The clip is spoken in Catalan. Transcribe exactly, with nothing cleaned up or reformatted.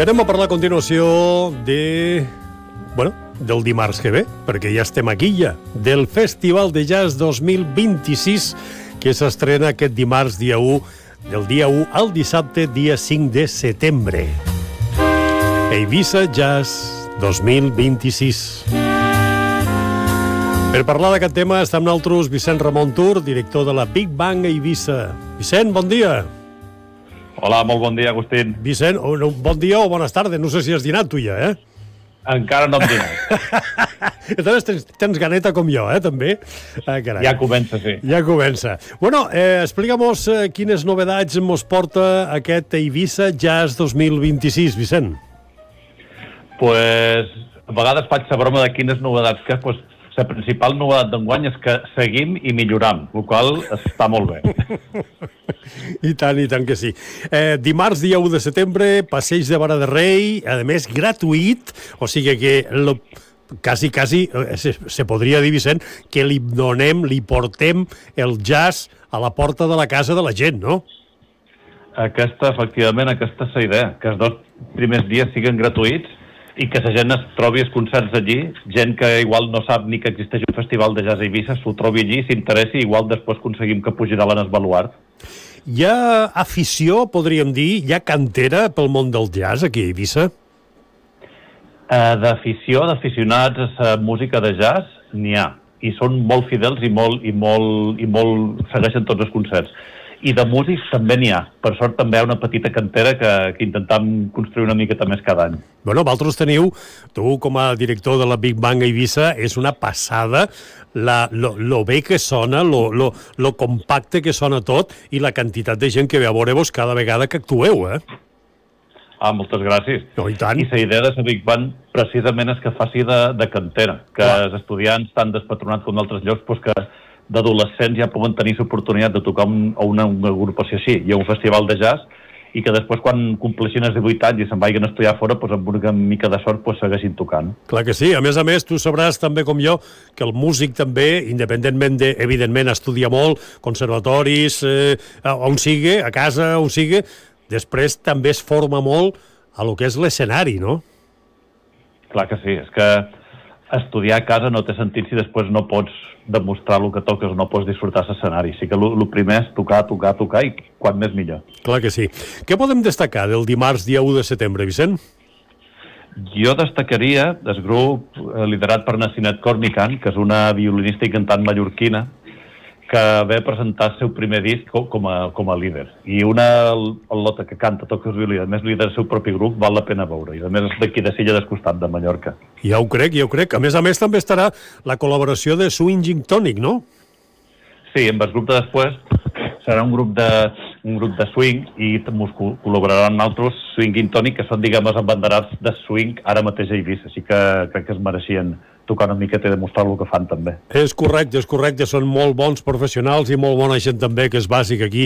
I anem a parlar a continuació de... Bueno, del dimarts que ve, perquè ja estem aquí ja, del Festival de Jazz dos mil vint-i-sis, que s'estrena aquest dimarts, dia u, del dia u al dissabte, dia cinc de setembre. Eivissa Jazz dos mil vint-i-sis. Per parlar d'aquest tema està amb nosaltres Vicent Ramon Tur, director de la Big Bang Eivissa. Vicent, bon dia. Hola, molt bon dia, Agustín. Vicent, bon dia o bones tardes, no sé si has dinat tu ja, eh? Encara no hem dinat. Entonces tens, tens ganeta com jo, eh, també? Ah, ja comença, sí. Ja comença. Bueno, eh, explica-mos eh, quines novedats mos porta aquest Eivissa Jazz dos mil vint-i-sis, Vicent. Pues, a vegades faig la broma de quines novedats que, pues, la principal novedat d'enguany és que seguim i milloram, el qual està molt bé. I tant, i tant que sí. Eh, dimarts, dia u de setembre, passeig de Vara de Rei, a més, gratuït, o sigui que lo, quasi, quasi, eh, se, se podria dir, Vicent, que li donem, li portem el jazz a la porta de la casa de la gent, no? Aquesta, efectivament, aquesta és la idea, que els dos primers dies siguin gratuïts i que la gent es trobi els concerts allí, gent que igual no sap ni que existeix un festival de jazz a Eivissa, s'ho trobi allí, s'interessi, igual després aconseguim que pugi dalt en el baluart. Hi ha afició, podríem dir, hi ha cantera pel món del jazz aquí a Eivissa? Uh, d'afició, d'aficionats a la música de jazz, n'hi ha. I són molt fidels i molt, i molt, i molt segueixen tots els concerts. I de músics també n'hi ha. Per sort també hi ha una petita cantera que, que intentam construir una miqueta més cada any. Bueno, vosaltres teniu, tu com a director de la Big Bang Eivissa, és una passada la, lo, lo bé que sona, lo, lo, lo compacte que sona tot i la quantitat de gent que ve a veure-vos cada vegada que actueu, eh? Ah, moltes gràcies. No, i tant. I la idea de la Big Band precisament és que faci de, de cantera, que Clar. els estudiants, tant del patronat com d'altres llocs, pues que d'adolescents ja poden tenir l'oportunitat de tocar un, a una, una agrupació així. Hi ha un festival de jazz i que després, quan compleixin els divuit anys i se'n vagin a estudiar fora, pues, amb una mica de sort pues, segueixin tocant. Clar que sí. A més a més, tu sabràs també com jo que el músic també, independentment de, evidentment, estudiar molt, conservatoris, eh, on sigui, a casa, on sigui, després també es forma molt a lo que és l'escenari, no? Clar que sí. És que estudiar a casa no té sentit si després no pots demostrar el que toques, no pots disfrutar l'escenari. Sí que el primer és tocar, tocar, tocar i quan més millor. Clar que sí. Què podem destacar del dimarts dia u de setembre, Vicent? Jo destacaria el grup liderat per Nacinet Cornican, que és una violinista i cantant mallorquina, que ve a presentar el seu primer disc com a, com a líder. I una lota que canta, toca el violí, a més líder del seu propi grup, val la pena veure. I a més és d'aquí de Silla del Costat, de Mallorca. Ja ho crec, ja ho crec. A més a més també estarà la col·laboració de Swing Gin Tonic, no? Sí, amb el grup de després serà un grup de, un grup de swing i ens col·laboraran altres Swing Gin Tonic, que són, diguem, els embanderats de swing ara mateix a Eivissa. Així que crec que es mereixien tocar una miqueta i demostrar el que fan també. És correcte, és correcte. Són molt bons professionals i molt bona gent també, que és bàsic aquí